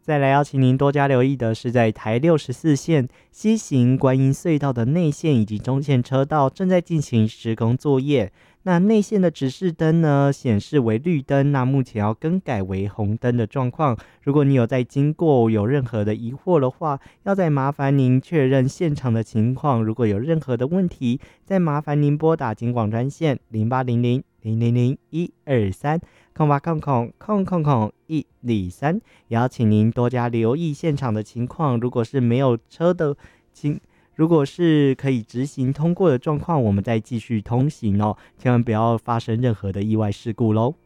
再来要请您多加留意的是，在台64线西行观音隧道的内线以及中线车道正在进行施工作业。那内线的指示灯呢，显示为绿灯，那目前要更改为红灯的状况。如果你有在经过有任何的疑惑的话，要再麻烦您确认现场的情况。如果有任何的问题，再麻烦您拨打警广专线0800-000-123。0800-123，也要请您多加留意现场的情况。如果是没有车的如果是可以直行通过的状况，我们再继续通行哦，千万不要发生任何的意外事故咯。